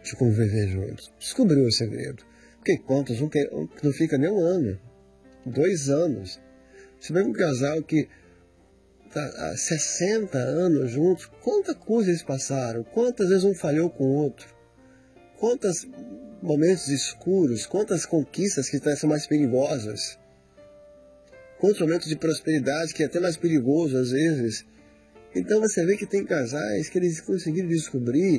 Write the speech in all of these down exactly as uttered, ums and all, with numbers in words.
de conviver juntos. Descobriu o segredo. Porque quantos um que não fica nem um ano, dois anos. Se vê um casal que está há sessenta anos juntos, quanta coisa eles passaram, quantas vezes um falhou com o outro, quantos momentos escuros, quantas conquistas que são mais perigosas, quantos momentos de prosperidade que é até mais perigoso às vezes. Então você vê que tem casais que eles conseguiram descobrir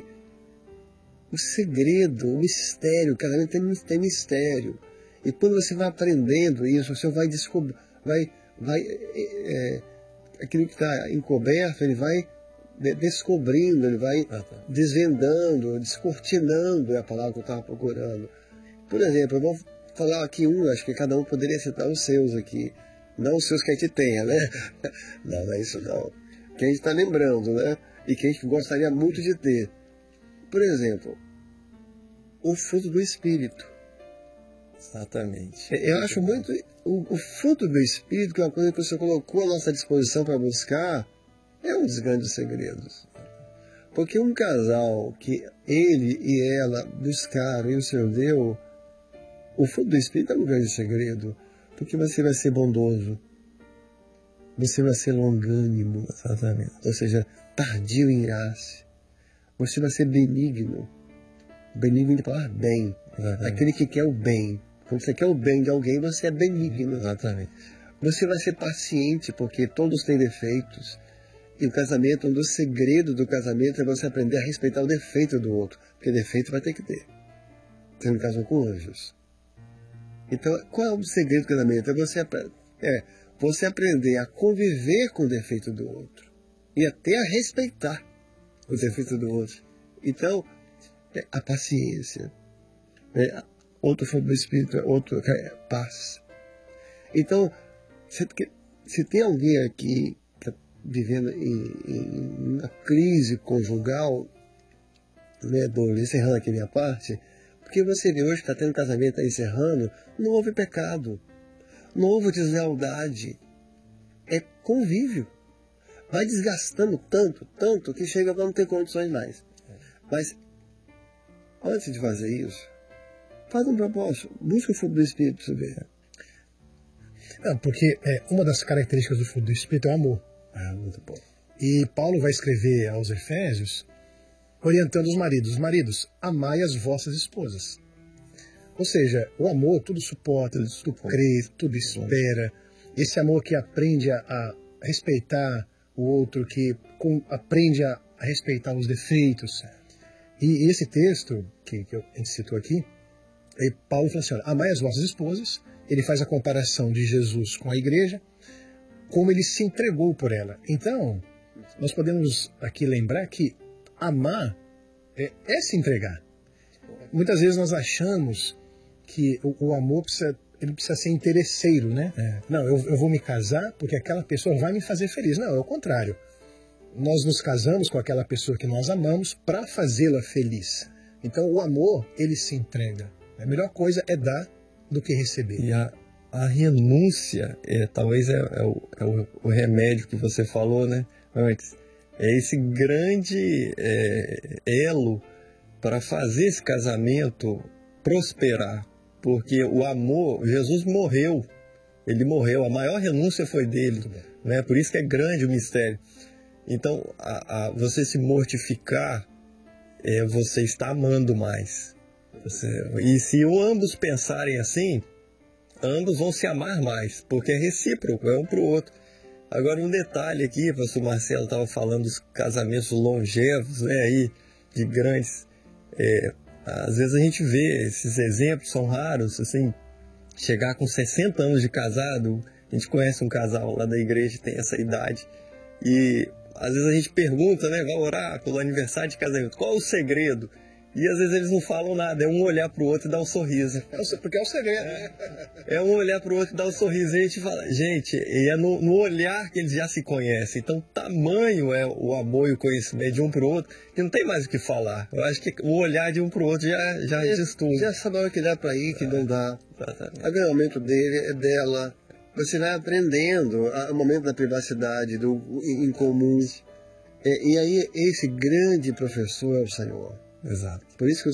o segredo, o mistério. O casamento tem, tem mistério. E quando você vai aprendendo isso, você vai descobrir, vai, vai, é, aquilo que está encoberto, ele vai descobrindo, ele vai ah, tá. desvendando, descortinando, é a palavra que eu estava procurando. Por exemplo, eu vou falar aqui um, acho que cada um poderia citar os seus aqui. Não os seus que a gente tenha, né? Não, não é isso não. Que a gente está lembrando, né? E que a gente gostaria muito de ter. Por exemplo, o fruto do Espírito. Exatamente. Eu acho muito... O, o fruto do Espírito, que é uma coisa que você colocou à nossa disposição para buscar, é um dos grandes segredos. Porque um casal que ele e ela buscaram e o Senhor deu, o fruto do Espírito é um grande segredo. Porque você vai ser bondoso. Você vai ser longânimo. Exatamente. Ou seja, tardio em irar-se. Você vai ser benigno. Benigno de falar bem. Exatamente. Aquele que quer o bem. Quando você quer o bem de alguém, você é benigno. Exatamente. Você vai ser paciente, porque todos têm defeitos. E o casamento, um dos segredos do casamento é você aprender a respeitar o defeito do outro. Porque defeito vai ter que ter. Você não casou com anjos. Então, qual é o segredo do casamento? É você, é você aprender a conviver com o defeito do outro. E até a respeitar o defeito do outro. Então, é a paciência. É, outro fruto do Espírito, outro é paz. Então, se, se tem alguém aqui que está vivendo em, em uma crise conjugal, né, do, encerrando aqui a minha parte, porque você vê hoje que está tendo casamento aí encerrando, não houve pecado, não houve deslealdade, é convívio. Vai desgastando tanto, tanto, que chega a não ter condições mais. Mas, antes de fazer isso, faz um propósito, busca o fruto do Espírito para você ver. Não, porque é, uma das características do fruto do Espírito é o amor. Ah, muito bom. E Paulo vai escrever aos Efésios, orientando os maridos. Os maridos, amai as vossas esposas. Ou seja, o amor tudo suporta, tudo crê, tudo espera. Esse amor que aprende a, a respeitar o outro, que com, aprende a, a respeitar os defeitos. E, e esse texto, que, que a gente citou aqui, é Paulo fala assim, olha, amai as vossas esposas. Ele faz a comparação de Jesus com a igreja, como ele se entregou por ela. Então, nós podemos aqui lembrar que amar é, é se entregar. Muitas vezes nós achamos que o, o amor precisa, ele precisa ser interesseiro, né? É. Não, eu, eu vou me casar porque aquela pessoa vai me fazer feliz. Não, é o contrário. Nós nos casamos com aquela pessoa que nós amamos para fazê-la feliz. Então, o amor, ele se entrega. A melhor coisa é dar do que receber. E a, a renúncia, é, talvez é, é, o, é o, o remédio que você falou, né, antes. É esse grande é, elo para fazer esse casamento prosperar. Porque o amor, Jesus morreu. Ele morreu, a maior renúncia foi dele. Né? Por isso que é grande o mistério. Então, a, a, você se mortificar, é, você está amando mais. Você, e se ambos pensarem assim, ambos vão se amar mais, porque é recíproco, é um para o outro. Agora, um detalhe aqui, o pastor Marcelo estava falando dos casamentos longevos, né, aí, de grandes. É, às vezes a gente vê, esses exemplos são raros, assim, chegar com sessenta anos de casado. A gente conhece um casal lá da igreja que tem essa idade, e às vezes a gente pergunta, né, vai orar pelo aniversário de casamento, qual é o segredo? E às vezes eles não falam nada, é um olhar pro outro e dar um sorriso. É, porque é o segredo, né? É um olhar pro outro e dar um sorriso. E a gente fala, gente, e é no, no olhar que eles já se conhecem. Então, tamanho é o amor e o conhecimento de um pro outro, que não tem mais o que falar. Eu acho que o olhar de um pro outro já, já diz tudo. Já sabe a hora que dá para ir, que é, não dá. O momento dele é dela. Você vai aprendendo o momento da privacidade, do em comum. É, e aí, esse grande professor é o Senhor. Exato. Por isso que